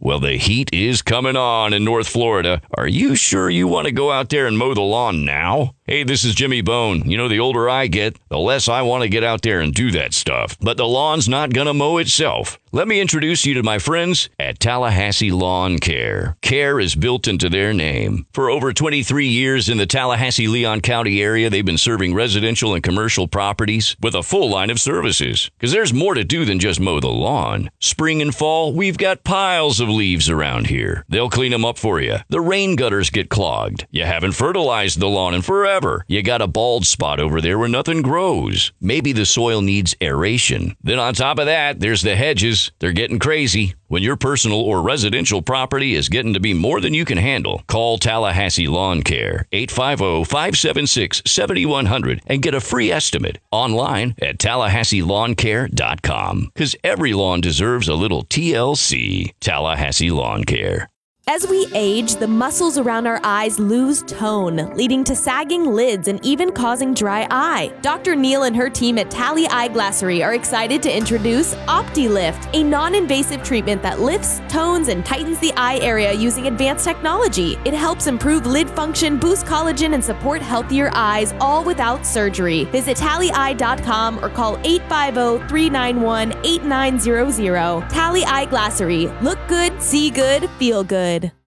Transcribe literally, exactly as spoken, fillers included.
Well, the heat is coming on in North Florida. Are you sure you want to go out there and mow the lawn now? Hey, this is Jimmy Bone. You know, the older I get, the less I want to get out there and do that stuff. But the lawn's not going to mow itself. Let me introduce you to my friends at Tallahassee Lawn Care. Care is built into their name. For over twenty-three years in the Tallahassee-Leon County area, they've been serving residential and commercial properties with a full line of services. Because there's more to do than just mow the lawn. Spring and fall, we've got piles of leaves around here. They'll clean them up for you. The rain gutters get clogged. You haven't fertilized the lawn in forever. You got a bald spot over there where nothing grows. Maybe the soil needs aeration. Then on top of that, there's the hedges. They're getting crazy. When your personal or residential property is getting to be more than you can handle, call Tallahassee Lawn Care, eight five zero, five seven six, seven one zero zero, and get a free estimate online at tallahassee lawn care dot com. Because every lawn deserves a little T L C. Tallahassee Lawn Care. As we age, the muscles around our eyes lose tone, leading to sagging lids and even causing dry eye. Doctor Neal and her team at Tally Eye Glassery are excited to introduce OptiLift, a non-invasive treatment that lifts, tones, and tightens the eye area using advanced technology. It helps improve lid function, boost collagen, and support healthier eyes, all without surgery. Visit tally eye dot com or call eight five zero, three nine one, eight nine zero zero. Tally Eye Glassery. Look good, see good, feel good.